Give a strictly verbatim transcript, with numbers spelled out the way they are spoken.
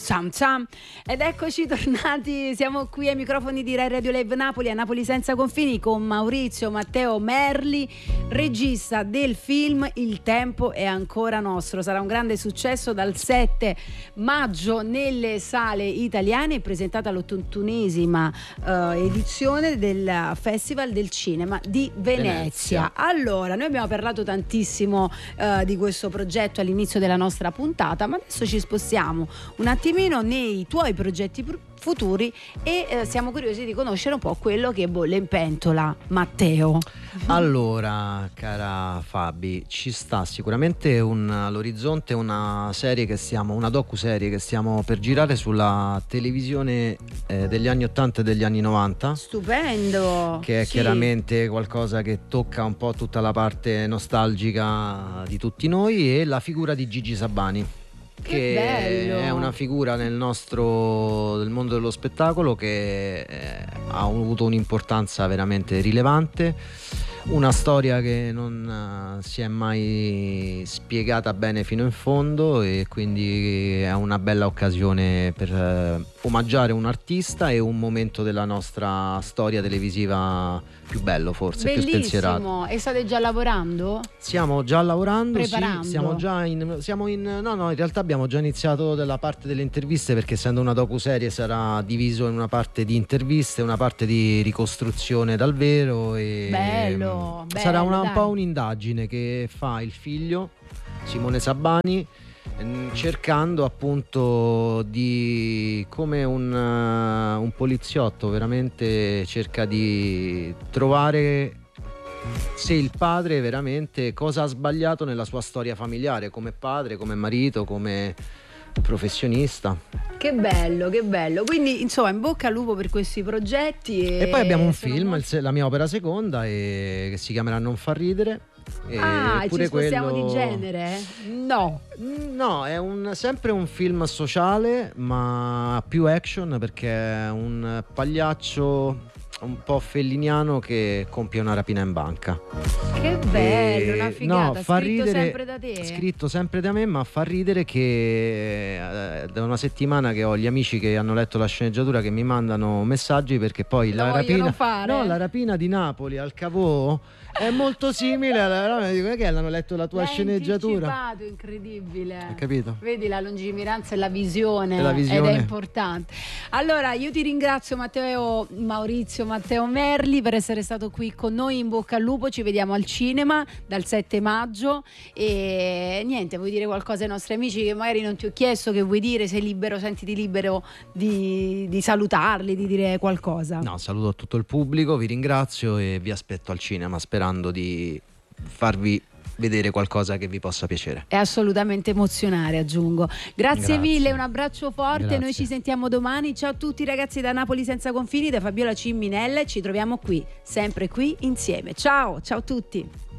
Sam Sam. Ed eccoci tornati, siamo qui ai microfoni di Rai Radio Live Napoli, a Napoli senza confini, con Maurizio Matteo Merli, regista del film Il tempo è ancora nostro. Sarà un grande successo dal sette maggio nelle sale italiane, presentata all'ottantunesima uh, edizione del Festival del Cinema di Venezia. Venezia. Allora, noi abbiamo parlato tantissimo uh, di questo progetto all'inizio della nostra puntata, ma adesso ci spostiamo un attimino nei tuoi progetti pr- futuri e eh, siamo curiosi di conoscere un po' quello che bolle in pentola, Matteo. Allora, cara Fabi, ci sta sicuramente un, all'orizzonte una serie che stiamo, una docuserie che stiamo per girare sulla televisione eh, degli anni ottanta e degli anni novanta. Stupendo! Che è sì. chiaramente qualcosa che tocca un po' tutta la parte nostalgica di tutti noi, e la figura di Gigi Sabani. Che, che bello. È una figura nel nostro del mondo dello spettacolo che eh, ha avuto un'importanza veramente rilevante, una storia che non uh, si è mai spiegata bene fino in fondo, e quindi è una bella occasione per uh, omaggiare un artista e un momento della nostra storia televisiva più bello, forse. Bellissimo. Più spensierato. E state già lavorando? Stiamo già lavorando, Preparando. sì, siamo già in, siamo in no no in realtà abbiamo già iniziato della parte delle interviste, perché essendo una docuserie sarà diviso in una parte di interviste e una parte di ricostruzione dal vero, e bello, bello sarà una, un dai. po' un'indagine che fa il figlio Simone Sabani, cercando appunto di, come un, uh, un poliziotto, veramente cerca di trovare se il padre veramente cosa ha sbagliato nella sua storia familiare, come padre, come marito, come professionista. Che bello, che bello. Quindi insomma, in bocca al lupo per questi progetti. E, e poi abbiamo un sono film, molto... il, la mia opera seconda, e, che si chiamerà Non fa ridere. E ah, pure ci spostiamo quello... di genere? No. No, è un, sempre un film sociale, ma più action, perché è un pagliaccio un po' felliniano che compie una rapina in banca. Che bello, e, una figata. No, fa scritto ridere, sempre da te. Scritto sempre da me, ma fa ridere che eh, da una settimana che ho gli amici che hanno letto la sceneggiatura che mi mandano messaggi, perché poi Lo la rapina fare. No, la rapina di Napoli al Cavò è molto simile alla, dico, che hanno letto la tua L'hai sceneggiatura. anticipato, incredibile. Hai capito? Vedi la lungimiranza e la visione, e la visione. Ed è importante. Allora, io ti ringrazio Matteo Maurizio Matteo Merli per essere stato qui con noi. In bocca al lupo, ci vediamo al cinema dal sette maggio. E niente, vuoi dire qualcosa ai nostri amici che magari non ti ho chiesto, che vuoi dire? Sei libero, sentiti libero di, di salutarli, di dire qualcosa. No, saluto a tutto il pubblico, vi ringrazio e vi aspetto al cinema, sperando di farvi vedere qualcosa che vi possa piacere. È assolutamente emozionare, aggiungo. Grazie, Grazie. mille, un abbraccio forte. Grazie. Noi ci sentiamo domani. Ciao a tutti ragazzi da Napoli senza confini, da Fabiola Cimminella, e ci troviamo qui, sempre qui insieme. Ciao, ciao a tutti.